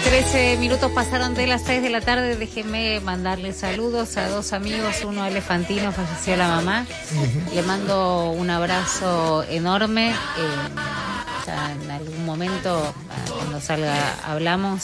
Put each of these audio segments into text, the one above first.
13 minutos pasaron de las 6 de la tarde. Déjenme mandarle saludos a dos amigos. Uno elefantino, falleció la mamá. Le mando un abrazo enorme. Ya en algún momento, cuando salga, hablamos.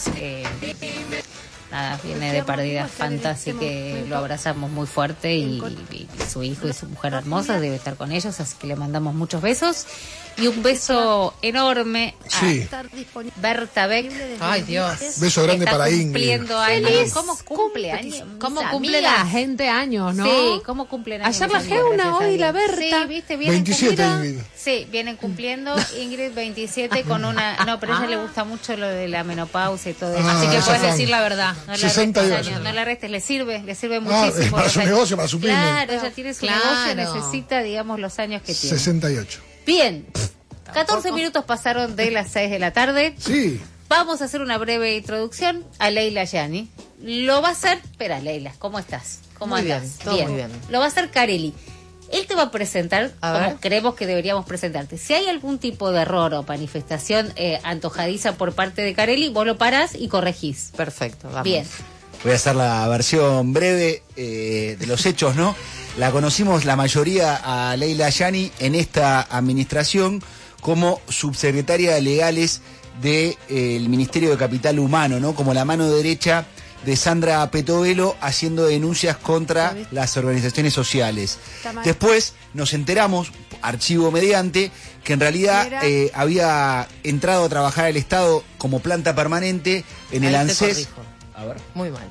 Nada, viene de pérdida Fanta, así que lo abrazamos muy fuerte y su hijo y su mujer hermosa debe estar con ellos, así que le mandamos muchos besos y un beso enorme a Berta Beck. Ay, Dios. Beso grande para Ingrid. Cumpliendo años. ¿Cómo cumple años? ¿Cómo cumple la gente años, no? Sí, ¿cómo cumplen años? Ayer la Geuna, hoy la Berta. Sí, viste, vienen 27 Ingrid. Sí, vienen cumpliendo Ingrid 27 con una... No, pero a ella le gusta mucho lo de la menopausia y todo eso. Así que puedes fan. decir la verdad. No le 68. restes años, no le restes, le sirve muchísimo. Para su negocio, para su pyme. Claro, ella tiene su negocio, necesita, digamos, los años que tiene. 68. Bien, 14 minutos pasaron de las 6 de la tarde. Sí. Vamos a hacer una breve introducción a Leila Yani. Lo va a hacer, espera Leila, ¿cómo estás? ¿Cómo Muy andas? bien, todo muy bien. Lo va a hacer Carelli. Él te va a presentar como creemos que deberíamos presentarte. Si hay algún tipo de error o manifestación antojadiza por parte de Carelli, vos lo parás y corregís. Perfecto, vamos. Bien. Voy a hacer la versión breve de los hechos, ¿no? La conocimos la mayoría a Leila Yani en esta administración como subsecretaria de Legales del Ministerio de Capital Humano, ¿no? Como la mano derecha de Sandra Petovelo haciendo denuncias contra las organizaciones sociales. Después nos enteramos, archivo mediante, que en realidad había entrado a trabajar al Estado como planta permanente en el ANSES. A ver. Muy mal.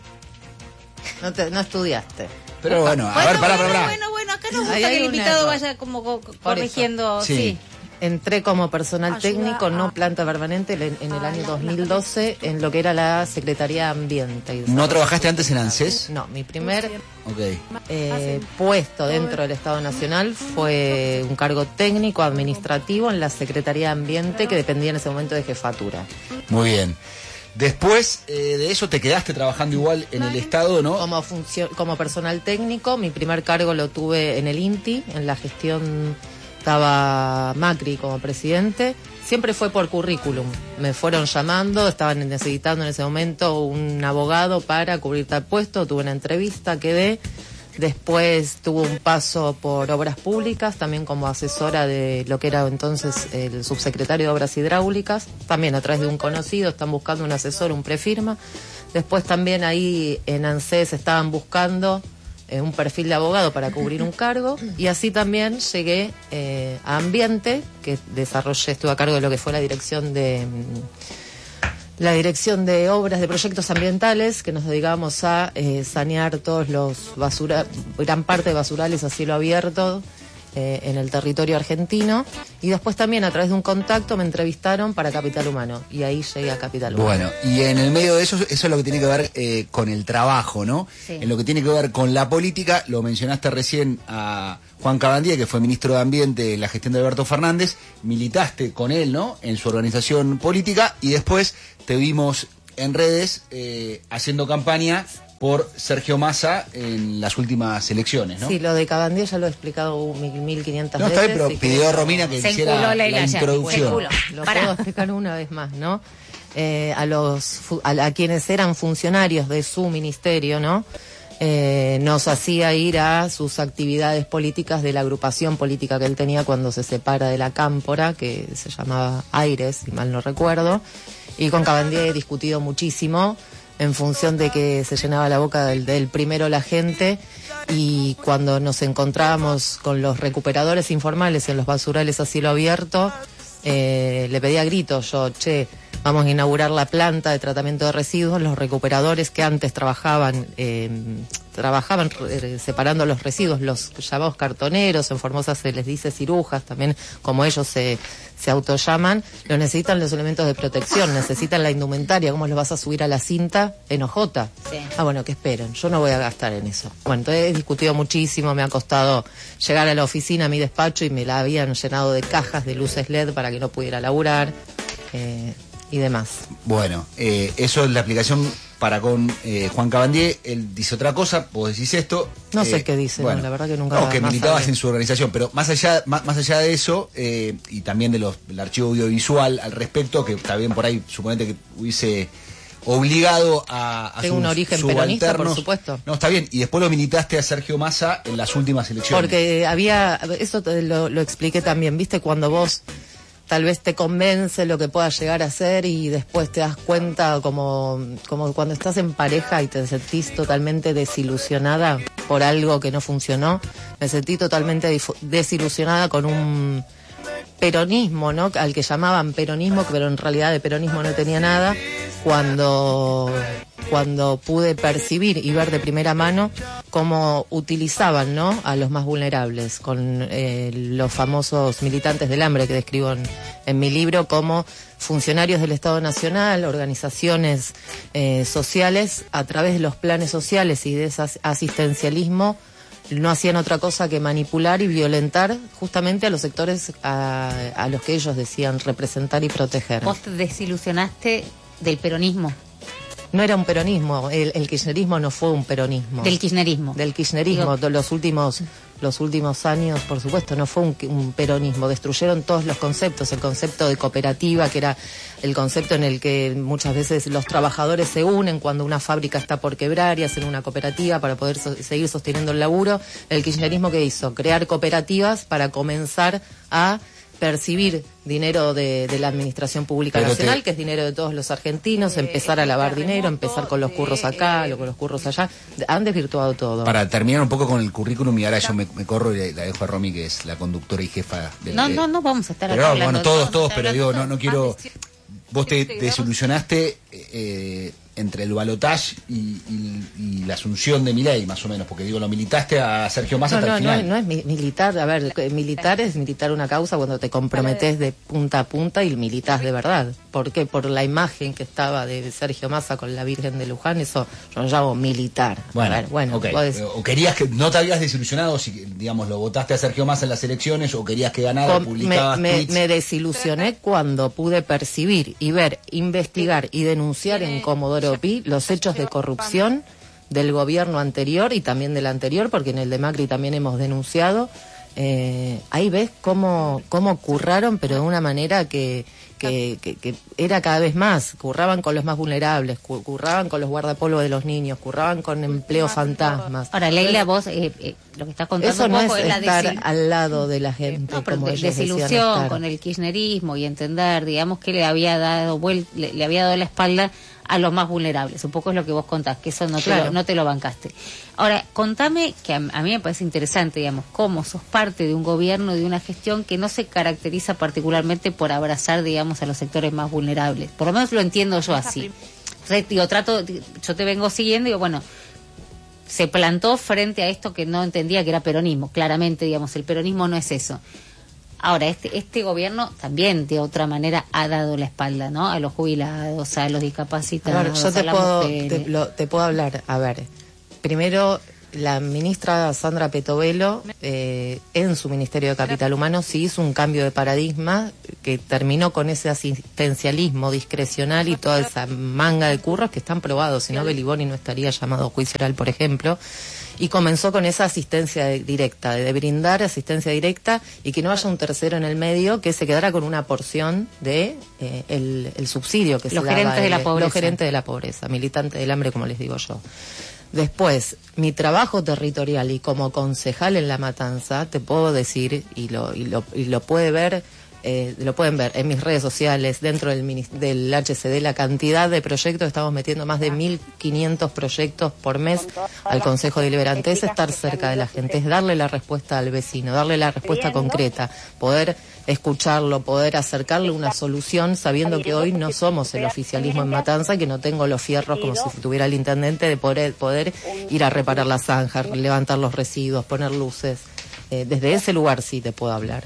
No estudiaste. Pero bueno, a ver, pará. Bueno, acá nos gusta que el invitado vaya como corrigiendo, sí. Entré como personal técnico, no planta permanente, en el año 2012 en lo que era la Secretaría de Ambiente. ¿No trabajaste antes en ANSES? No, mi primer puesto dentro del Estado Nacional fue un cargo técnico administrativo en la Secretaría de Ambiente que dependía en ese momento de jefatura. Muy bien. Después de eso te quedaste trabajando igual en el Estado, ¿no? Como personal técnico, mi primer cargo lo tuve en el INTI, en la gestión. Estaba Macri como presidente, siempre fue por currículum, me fueron llamando, estaban necesitando en ese momento un abogado para cubrir tal puesto, tuve una entrevista, quedé, después tuve un paso por obras públicas, también como asesora de lo que era entonces el subsecretario de Obras Hidráulicas, también a través de un conocido, están buscando un asesor, un prefirma, después también ahí en ANSES estaban buscando un perfil de abogado para cubrir un cargo y así también llegué a Ambiente, que estuve a cargo de lo que fue la dirección de obras de proyectos ambientales, que nos dedicábamos a sanear todos los gran parte de basurales a cielo abierto en el territorio argentino, y después también a través de un contacto me entrevistaron para Capital Humano y ahí llegué a Capital Humano. Bueno, y en el medio de eso es lo que tiene que ver con el trabajo, ¿no? Sí. En lo que tiene que ver con la política, lo mencionaste recién a Juan Cabandier, que fue ministro de Ambiente en la gestión de Alberto Fernández, militaste con él, ¿no? En su organización política, y después te vimos en redes haciendo campaña por Sergio Massa en las últimas elecciones, ¿no? Sí, lo de Cabandier ya lo he explicado 1500 no, veces. Está bien, pero pidió a Romina que hiciera la introducción. Lo puedo explicar una vez más, ¿no? A quienes eran funcionarios de su ministerio, ¿no? Nos hacía ir a sus actividades políticas de la agrupación política que él tenía cuando se separa de la Cámpora, que se llamaba Aires, si mal no recuerdo, y con Cabandier he discutido muchísimo en función de que se llenaba la boca del primero la gente, y cuando nos encontrábamos con los recuperadores informales en los basurales a cielo abierto, le pedí a gritos yo, vamos a inaugurar la planta de tratamiento de residuos. Los recuperadores que antes trabajaban separando los residuos, los llamados cartoneros, en Formosa se les dice cirujas, también como ellos se autollaman, necesitan los elementos de protección, necesitan la indumentaria. ¿Cómo los vas a subir a la cinta en hojota? Sí. Bueno, que esperen, yo no voy a gastar en eso. Bueno, entonces he discutido muchísimo, me ha costado llegar a la oficina, a mi despacho, y me la habían llenado de cajas de luces LED para que no pudiera laburar y demás. Bueno, eso es la aplicación para con Juan Cabandier. Él dice otra cosa, vos decís esto. No sé qué dice, bueno, la verdad que nunca. No, que militabas en su organización, pero más allá de eso, y también del archivo audiovisual al respecto, que está bien por ahí, suponete que hubiese obligado a Tengo un origen peronista, por supuesto. No, está bien. Y después lo militaste a Sergio Massa en las últimas elecciones. Porque eso lo expliqué también, ¿viste? Cuando vos tal vez te convence lo que puedas llegar a ser y después te das cuenta como cuando estás en pareja y te sentís totalmente desilusionada por algo que no funcionó. Me sentí totalmente desilusionada con un peronismo, ¿no? Al que llamaban peronismo, pero en realidad de peronismo no tenía nada, cuando pude percibir y ver de primera mano cómo utilizaban, ¿no?, a los más vulnerables, con los famosos militantes del hambre que describo en mi libro, como funcionarios del Estado Nacional, organizaciones sociales, a través de los planes sociales y de ese asistencialismo, no hacían otra cosa que manipular y violentar justamente a los sectores a los que ellos decían representar y proteger. ¿Vos te desilusionaste del peronismo? No era un peronismo, el kirchnerismo no fue un peronismo. Del kirchnerismo. Del kirchnerismo, los últimos años, por supuesto, no fue un peronismo. Destruyeron todos los conceptos, el concepto de cooperativa, que era el concepto en el que muchas veces los trabajadores se unen cuando una fábrica está por quebrar y hacen una cooperativa para poder seguir sosteniendo el laburo. El kirchnerismo, ¿qué hizo? Crear cooperativas para comenzar a percibir dinero de la Administración Pública Nacional, que es dinero de todos los argentinos, empezar a lavar dinero, empezar con los curros acá, con los curros allá. Han desvirtuado todo. Para terminar un poco con el currículum, y ahora yo me corro y la dejo a Romy, que es la conductora y jefa del... No vamos a estar pero acá bueno, hablando, todos, pero digo, no quiero... Vos te desilusionaste entre el balotaje y la asunción de Milei, más o menos, porque digo, lo militaste a Sergio Massa hasta el final. No es militar, a ver, militar es militar una causa cuando te comprometés de punta a punta y militas de verdad. ¿Por qué? Por la imagen que estaba de Sergio Massa con la Virgen de Luján, eso yo lo llamo militar. Bueno, okay. O querías que, no te habías desilusionado si, digamos, lo votaste a Sergio Massa en las elecciones, o querías que ganara, publicabas tweets. Me desilusioné cuando pude percibir y ver, investigar y denunciar en Comodoro Pi los hechos de corrupción del gobierno anterior y también del anterior, porque en el de Macri también hemos denunciado. Ahí ves cómo curraron, pero de una manera que era cada vez más. Curraban con los más vulnerables, curraban con los guardapolvos de los niños, curraban con empleos fantasmas. Ahora, Leila, vos lo que estás contando eso un no poco es estar al lado de la gente, no, pero como ellos desilusión con el kirchnerismo y entender, digamos, que le había dado la espalda a los más vulnerables. Un poco es lo que vos contás, que eso no te lo bancaste. Ahora, contame, que a mí me parece interesante, digamos, cómo sos parte de un gobierno, de una gestión que no se caracteriza particularmente por abrazar, digamos, a los sectores más vulnerables. Por lo menos lo entiendo yo así. Entonces, yo te vengo siguiendo y digo, bueno, se plantó frente a esto que no entendía que era peronismo. Claramente, digamos, el peronismo no es eso. Ahora, este gobierno también de otra manera ha dado la espalda, ¿no? A los jubilados, a los discapacitados, yo te puedo hablar. A ver, primero, la ministra Sandra Petovelo, en su Ministerio de Capital Humano, sí hizo un cambio de paradigma que terminó con ese asistencialismo discrecional y toda esa manga de curros que están probados. Si no, Beliboni no estaría llamado a juicio oral, por ejemplo. Y comenzó con esa asistencia directa, de brindar asistencia directa y que no haya un tercero en el medio que se quedara con una porción de el subsidio que se daba. Los gerentes de la pobreza, militantes del hambre, como les digo yo. Después, mi trabajo territorial y como concejal en La Matanza, te puedo decir, y lo pueden ver en mis redes sociales, dentro del HCD, la cantidad de proyectos, estamos metiendo más de 1.500 proyectos por mes al Consejo Deliberante. Es estar cerca de la gente, es darle la respuesta al vecino, darle la respuesta concreta, poder escucharlo, poder acercarle una solución, sabiendo que hoy no somos el oficialismo en Matanza, que no tengo los fierros como si tuviera el intendente de poder ir a reparar la zanja, levantar los residuos, poner luces. Desde ese lugar sí te puedo hablar.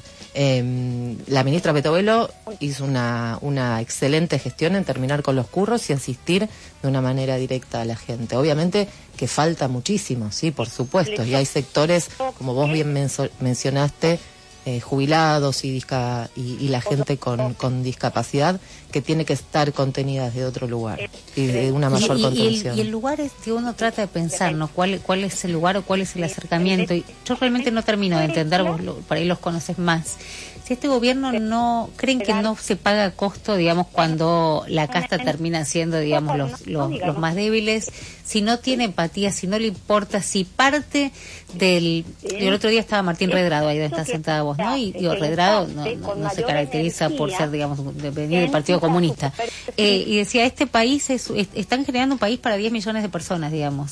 La ministra Petovelo hizo una excelente gestión en terminar con los curros y asistir de una manera directa a la gente. Obviamente que falta muchísimo, sí, por supuesto, y hay sectores, como vos bien mencionaste, jubilados y la gente con discapacidad, que tiene que estar contenida de otro lugar y de una mayor contención. Y el lugar es que uno trata de pensar, ¿no? ¿Cuál es el lugar o cuál es el acercamiento? Y yo realmente no termino de entender, vos por ahí los conoces más. Si este gobierno no creen que no se paga costo, digamos, cuando la casta termina siendo, digamos, los más débiles, si no tiene empatía, si no le importa, si parte del... El otro día estaba Martín Redrado, ahí donde está sentada vos, ¿no? Y digo, Redrado no se caracteriza por ser, digamos, de venir del Partido Comunista. Y decía, este país están generando un país para 10 millones de personas, digamos.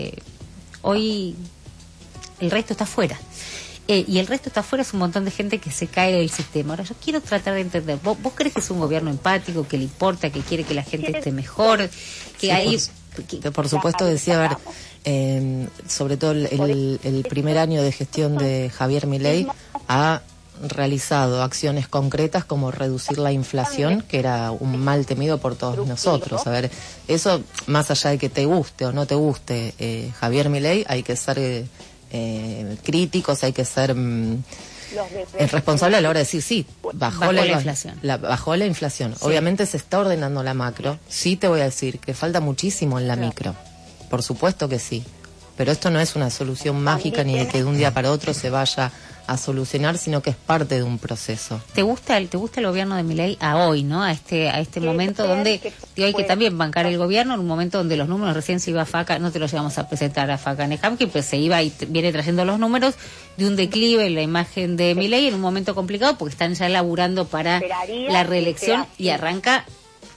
Hoy el resto está fuera. Y el resto está afuera, es un montón de gente que se cae del sistema. Ahora, yo quiero tratar de entender, ¿vos crees que es un gobierno empático, que le importa, que quiere que la gente esté mejor? Que hay... Por supuesto, decía, a ver, sobre todo el primer año de gestión de Javier Milei ha realizado acciones concretas como reducir la inflación, que era un mal temido por todos nosotros. A ver, eso, más allá de que te guste o no te guste Javier Milei, hay que ser... críticos, hay que ser responsable a la hora de decir sí, bajó la inflación. Bajó la inflación. Sí. Obviamente se está ordenando la macro. Sí, te voy a decir que falta muchísimo en la micro. Por supuesto que sí. Pero esto no es una solución mágica ni de que de un día para otro se vaya a solucionar, sino que es parte de un proceso. ¿Te gusta el gobierno de Milei a hoy, ¿no? A este momento donde hay que también bancar el gobierno, en un momento donde los números recién se iba a Faca, no te los llevamos a presentar a Faca Nehamki, pues se iba y viene trayendo los números de un declive en la imagen de Milei en un momento complicado porque están ya laburando para la reelección y arranca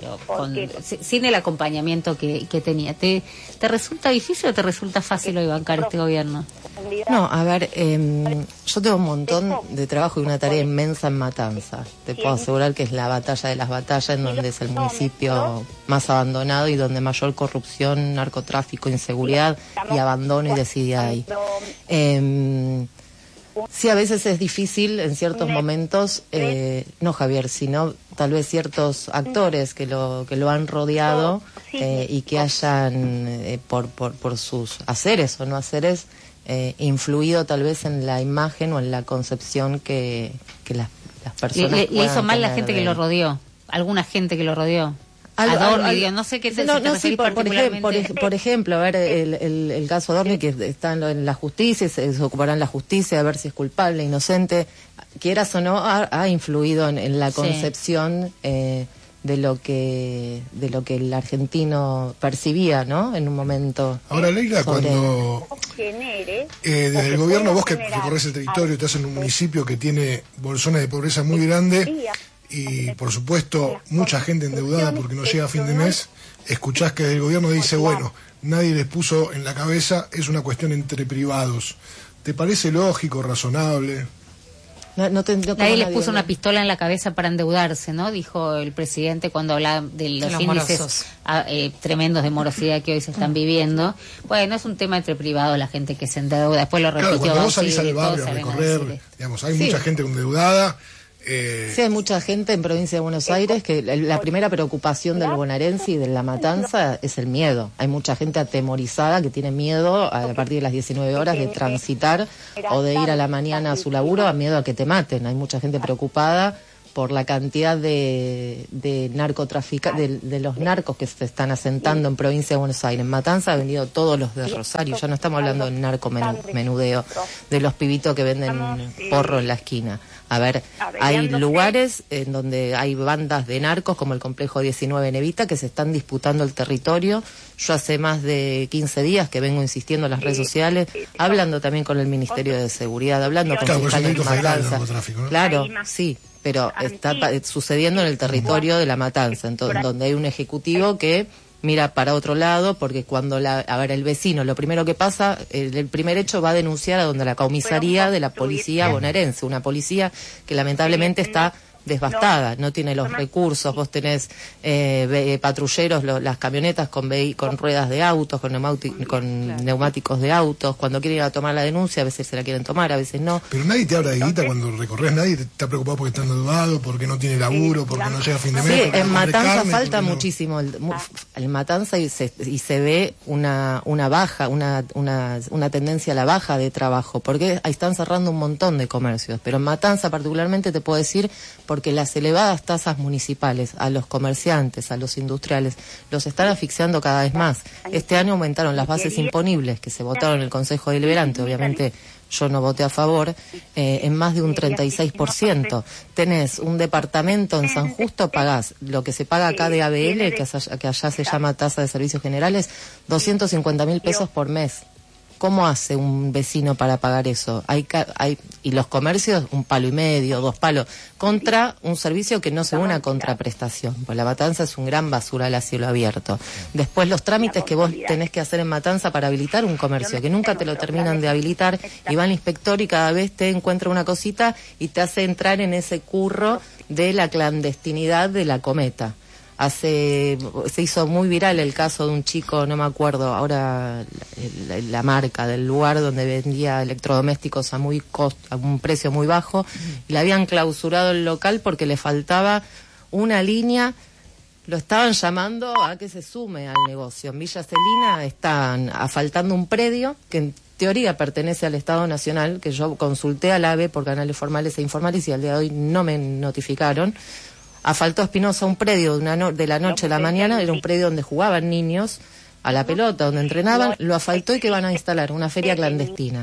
sin el acompañamiento que tenía. ¿Te resulta difícil o te resulta fácil hoy bancar este gobierno? No, a ver, yo tengo un montón de trabajo y una tarea inmensa en Matanza. Te puedo asegurar que es la batalla de las batallas, en donde es el municipio más abandonado y donde mayor corrupción, narcotráfico, inseguridad y abandono y desidia hay. Sí, a veces es difícil en ciertos momentos, no Javier, sino tal vez ciertos actores que lo han rodeado y que hayan, por sus haceres o no haceres, influido tal vez en la imagen o en la concepción que las personas le hizo mal la gente que lo rodeó, alguna gente que lo rodeó. Adorni, no sé qué te referís particularmente. Por ejemplo, a ver, el caso Adorni, que está en la justicia, se ocupará en la justicia a ver si es culpable, inocente, quieras o no, ha influido en la concepción de lo que el argentino percibía, ¿no? En un momento. Ahora, Leila, cuando desde el gobierno vos que recorres el territorio, estás en un municipio que tiene bolsones de pobreza muy grandes, y por supuesto mucha gente endeudada porque no llega a fin de mes, escuchás que el gobierno dice, bueno, nadie les puso en la cabeza, es una cuestión entre privados. ¿Te parece lógico, razonable? Nadie les puso una pistola en la cabeza para endeudarse, ¿no? Dijo el presidente cuando hablaba de los índices tremendos de morosidad que hoy se están viviendo. Bueno, es un tema entre privados, la gente que se endeuda, después lo repitió. Claro, cuando vos salís al barrio a recorrer, digamos, hay mucha gente endeudada. Sí, hay mucha gente en provincia de Buenos Aires que la primera preocupación del bonaerense y de la Matanza es el miedo. Hay mucha gente atemorizada que tiene miedo a partir de las 19 horas de transitar o de ir a la mañana a su laburo a miedo a que te maten. Hay mucha gente preocupada por la cantidad de los narcos que se están asentando en provincia de Buenos Aires. En Matanza ha venido todos los de Rosario, ya no estamos hablando de narcomenudeo, de los pibitos que venden porro en la esquina. A ver, hay lugares en donde hay bandas de narcos, como el complejo 19 en Evita, que se están disputando el territorio. Yo hace más de 15 días que vengo insistiendo en las redes sociales, hablando también con el Ministerio de Seguridad, hablando con fiscales de Matanza. Claro, sí, pero está sucediendo en el territorio de la Matanza, donde hay un ejecutivo que mira para otro lado, porque cuando el vecino, lo primero que pasa, el primer hecho va a denunciar a donde la comisaría de la policía bonaerense, una policía que lamentablemente está devastada, no tiene los recursos. Vos tenés patrulleros, las camionetas con ruedas de autos, con neumáticos de autos. Cuando quieren ir a tomar la denuncia, a veces se la quieren tomar, a veces no. Pero nadie te habla de guita cuando recorres, nadie te está preocupado porque está endeudado, porque no tiene laburo, porque no llega a fin de mes. Sí, en Matanza falta muchísimo el Matanza y se ve una baja, una tendencia a la baja de trabajo, porque ahí están cerrando un montón de comercios, pero en Matanza particularmente te puedo decir, porque las elevadas tasas municipales a los comerciantes, a los industriales, los están asfixiando cada vez más. Este año aumentaron las bases imponibles que se votaron en el Consejo Deliberante, obviamente yo no voté a favor, en más de un 36%. Tenés un departamento en San Justo, pagás lo que se paga acá de ABL, que allá se llama tasa de servicios generales, 250.000 pesos por mes. ¿Cómo hace un vecino para pagar eso? Y los comercios, 1,5 palos, 2 palos, contra un servicio que no se una contraprestación. Pues la Matanza es un gran basural a cielo abierto. Después los trámites que vos tenés que hacer en Matanza para habilitar un comercio, que nunca te lo terminan de habilitar, y va el inspector y cada vez te encuentra una cosita y te hace entrar en ese curro de la clandestinidad de la cometa. Se hizo muy viral el caso de un chico, no me acuerdo ahora la marca del lugar donde vendía electrodomésticos a un precio muy bajo, y le habían clausurado el local porque le faltaba una línea. Lo estaban llamando a que se sume al negocio. En Villa Celina están asfaltando un predio que en teoría pertenece al Estado Nacional, que yo consulté al AVE por canales formales e informales y al día de hoy no me notificaron. Asfaltó Espinosa un predio de la noche a la mañana, era un predio donde jugaban niños a la pelota, donde entrenaban, lo asfaltó y que van a instalar una feria clandestina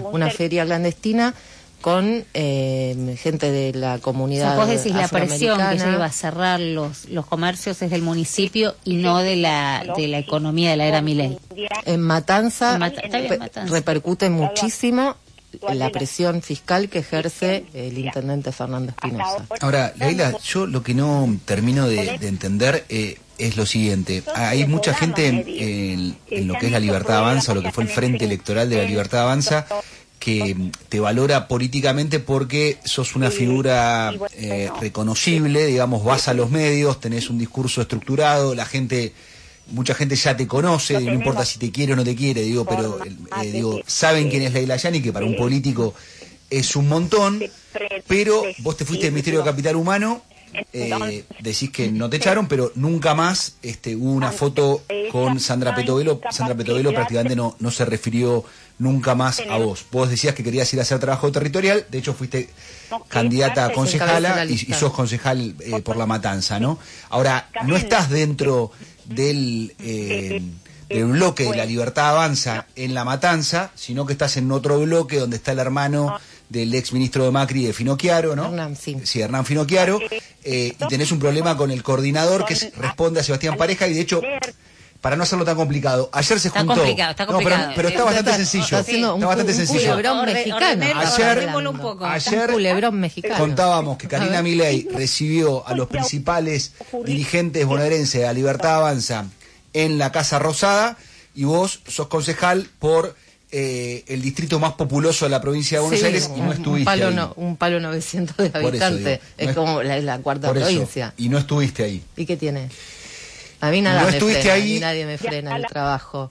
con gente de la comunidad. Vos decís la presión que lleva a cerrar los comercios es del municipio y no de la economía de la era Milei. En Matanza repercute muchísimo la presión fiscal que ejerce el intendente Fernando Espinosa. Ahora, Leila, yo lo que no termino de entender es lo siguiente. Hay mucha gente en lo que es la Libertad Avanza, o lo que fue el Frente Electoral de la Libertad Avanza, que te valora políticamente porque sos una figura reconocible, digamos, vas a los medios, tenés un discurso estructurado, mucha gente ya te conoce, no importa si te quiere o no te quiere, pero saben quién es Leila Yani, que para un político es un montón, pero vos te fuiste del Ministerio de Capital Humano, decís que no te echaron, pero nunca más hubo una foto con Sandra Petovelo. Sandra Petovelo prácticamente no se refirió nunca más a vos. Vos decías que querías ir a hacer trabajo territorial, de hecho fuiste candidata a concejala y sos concejal por La Matanza, ¿no? Ahora, no estás dentro del bloque de la Libertad Avanza en La Matanza, sino que estás en otro bloque donde está el hermano del ex ministro de Macri, de Finocchiaro, ¿no? Hernán, sí. Sí, Hernán Finocchiaro, y tenés un problema con el coordinador que responde a Sebastián Pareja, y de hecho, para no hacerlo tan complicado, ayer se juntó... Está complicado. Pero está bastante sencillo. Está bastante sencillo. Culebrón mexicano. Ayer culebrón mexicano. Contábamos que Karina Milei recibió a los principales dirigentes bonaerenses de la Libertad Avanza en la Casa Rosada, y vos sos concejal por el distrito más populoso de la provincia de Buenos Aires, y no estuviste un palo 900 de habitantes, es como la cuarta provincia. Y no estuviste ahí. ¿Y qué tiene? A mí nada no me estuviste frena, ahí. ni nadie me frena el trabajo,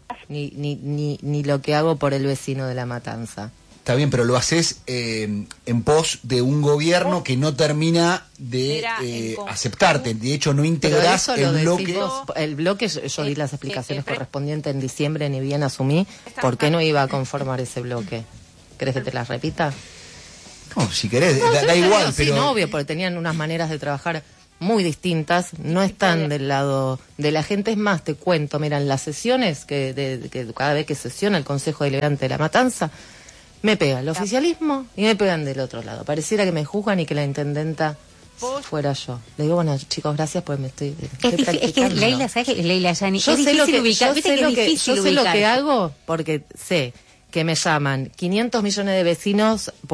ni lo que hago por el vecino de La Matanza. Está bien, pero lo haces en pos de un gobierno que no termina de aceptarte. De hecho, no integrás el bloque. El bloque, yo di las explicaciones correspondientes en diciembre, ni bien asumí. ¿Por qué no iba a conformar ese bloque? ¿Querés que te las repita? No, si querés, da igual. Sí, no, obvio, porque tenían unas maneras de trabajar muy distintas, no están del lado de la gente. Es más, te cuento, mira, en las sesiones, que cada vez que sesiona el Consejo Deliberante de La Matanza, me pega el oficialismo y me pegan del otro lado. Pareciera que me juzgan y que la intendenta fuera yo. Le digo, bueno, chicos, gracias, pues me estoy es que Leila, ¿sabes qué? Leila Yani, yo es difícil ubicar. Yo sé lo que hago porque sé que me llaman 500 millones de vecinos por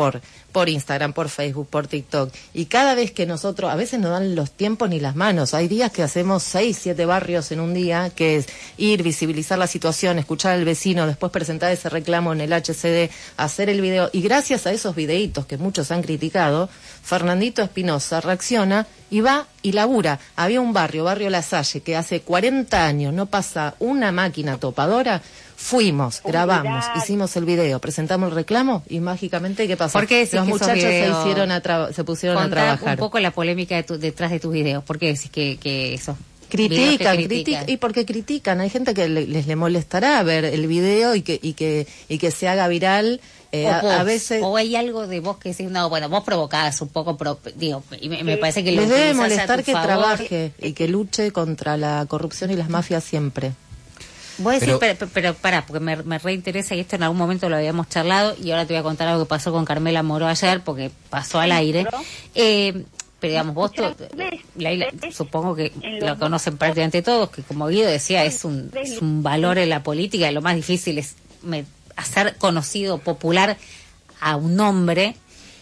por Instagram, por Facebook, por TikTok. Y cada vez que nosotros, a veces no dan los tiempos ni las manos. Hay días que hacemos 6, 7 barrios en un día, que es ir, visibilizar la situación, escuchar al vecino, después presentar ese reclamo en el HCD, hacer el video. Y gracias a esos videitos que muchos han criticado, Fernandito Espinosa reacciona y va y labura. Había un barrio La Salle, que hace 40 años no pasa una máquina topadora. Fuimos, grabamos, hicimos el video, presentamos el reclamo y mágicamente, ¿qué pasó? ¿Por qué decís los que muchachos se pusieron a Contar trabajar? un poco la polémica detrás de tus videos. ¿Por qué decís que eso? Critican, y porque critican. Hay gente que les molestará ver el video y que se haga viral. A veces. O hay algo de vos que decís, no, bueno, vos provocás un poco, y me parece que les lo debe utilizás molestar a tu que favor. trabaje y que luche contra la corrupción y las mafias siempre. Vos decís, pero pará, porque me reinteresa, y esto en algún momento lo habíamos charlado, y ahora te voy a contar algo que pasó con Carmela Moró ayer, porque pasó al aire. Pero digamos, vos, Laila, supongo que lo conocen prácticamente todos, que como Guido decía, es un valor en la política, y lo más difícil es hacer conocido, popular a un hombre.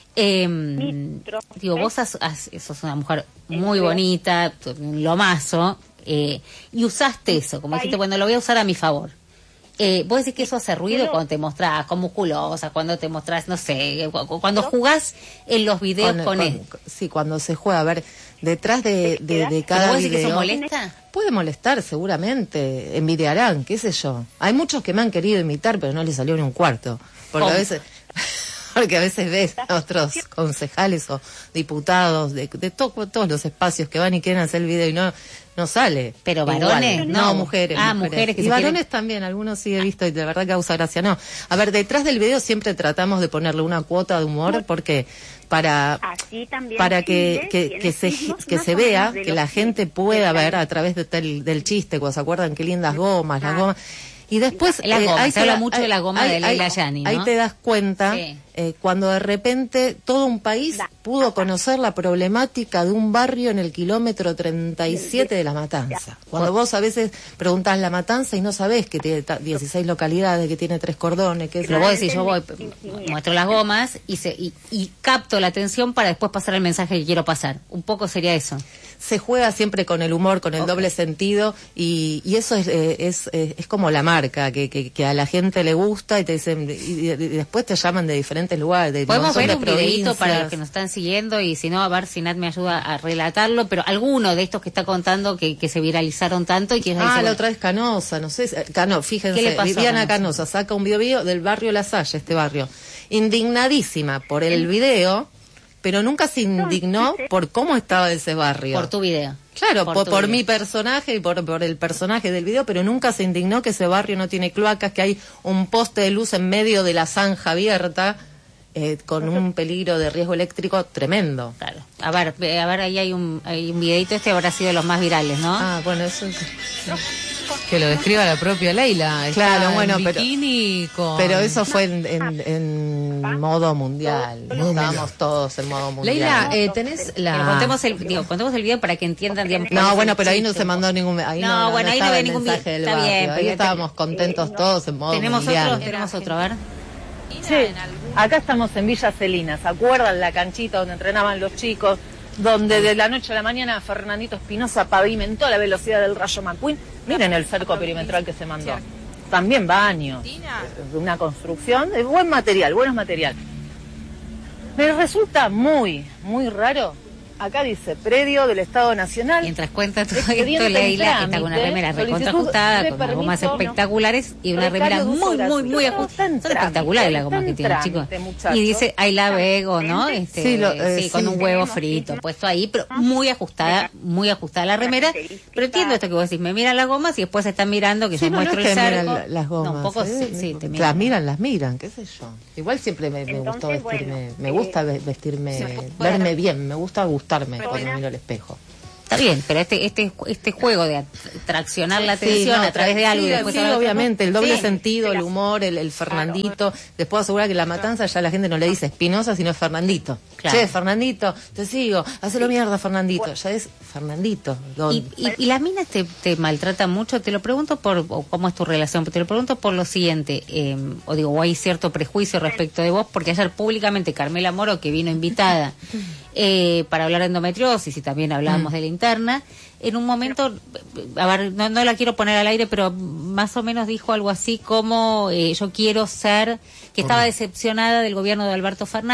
Digo, vos sos una mujer muy bonita, un lomazo, y usaste eso, como dijiste, bueno, lo voy a usar a mi favor. ¿Vos decís que eso hace ruido cuando te mostrás con musculosa, cuando te mostrás, no sé, cuando jugás en los videos con él? Sí, cuando se juega, a ver, detrás de cada ¿Vos decís video. que eso molesta? Puede molestar, seguramente, envidiarán, qué sé yo. Hay muchos que me han querido imitar, pero no les salió ni un cuarto. Porque a veces ves a otros concejales o diputados de todos los espacios que van y quieren hacer el video y no sale. Pero varones, igual. No, mujeres. Mujeres que y se varones quieren... también, algunos sí he visto y de verdad causa gracia. No, a ver, detrás del video siempre tratamos de ponerle una cuota de humor porque para que se vea, que la gente pueda ver a través del chiste, cuando se acuerdan qué lindas gomas, las gomas. Y después se habla mucho de la goma de Leila Yani, ¿no? Ahí te das cuenta, sí. Cuando de repente todo un país pudo conocer la problemática de un barrio en el kilómetro 37 de La Matanza. Cuando vos a veces preguntás La Matanza y no sabés que tiene 16 localidades, que tiene 3 cordones, que pero vos decís, yo voy, muestro las gomas y capto la atención para después pasar el mensaje que quiero pasar. Un poco sería eso. Se juega siempre con el humor, con el doble sentido, y eso es como la marca, que a la gente le gusta y te dicen, y después te llaman de diferentes lugares. Podemos ver un videito para los que nos están siguiendo, y si no, a ver si Nat me ayuda a relatarlo, pero alguno de estos que está contando que se viralizaron tanto y que la otra vez Canosa, no sé, fíjense, Viviana Canosa saca un video del barrio La Salle, este barrio, indignadísima por el video, pero nunca se indignó por cómo estaba ese barrio. Por tu video. Claro, por mi personaje y por el personaje del video, pero nunca se indignó que ese barrio no tiene cloacas, que hay un poste de luz en medio de la zanja abierta, con un peligro de riesgo eléctrico tremendo. Claro. A ver, ahí hay un videito, este habrá sido de los más virales, ¿no? Ah, bueno, eso es... Que lo describa la propia Leila. Claro, bueno, pero eso fue en modo mundial. Estábamos todos en modo mundial. Leila, tenés la... Contemos el video para que entiendan, digamos. No, bueno, pero ahí no se mandó ningún... Ahí no había ningún mensaje del Está barrio. bien, ahí estábamos contentos todos en modo mundial. Tenemos otro, a ver. Sí, acá estamos en Villa Celina. ¿Se acuerdan la canchita donde entrenaban los chicos? Donde de la noche a la mañana Fernandito Espinosa pavimentó la velocidad del Rayo McQueen. Miren el cerco perimetral que se mandó. También baños. Una construcción de buenos material. Me resulta muy, muy raro. Acá dice, predio del Estado Nacional. Mientras cuenta todo esto, Leila está con una remera recontra ajustada, con unas gomas espectaculares y una remera muy ajustada. Son espectaculares las gomas que tienen, chicos. Y dice, I love Ego, ¿no? Con un huevo frito puesto ahí, pero muy ajustada la remera. Pero entiendo esto que vos decís, me miran las gomas y después están mirando que se muestra el cerco. Las gomas. No, un poco sí, te miran. Las miran, qué sé yo. Igual siempre me gustó vestirme, me gusta vestirme, verme bien, me gusta gustarme cuando miro al espejo. Está bien, pero este juego de traccionar la atención a través de algo y después obviamente, el doble sentido, el humor, el Fernandito. Les puedo asegurar que La Matanza ya la gente no le dice Espinosa, sino Fernandito. Claro. Che, Fernandito, te sigo, hacelo mierda, Fernandito. Ya es Fernandito. ¿Y las minas te maltratan mucho? Te lo pregunto o cómo es tu relación, te lo pregunto por lo siguiente, o hay cierto prejuicio respecto de vos, porque ayer públicamente Carmela Moro, que vino invitada para hablar de endometriosis y también hablábamos de la interna, en un momento, a ver, no la quiero poner al aire, pero más o menos dijo algo así como yo quiero ser, que estaba decepcionada del gobierno de Alberto Fernández.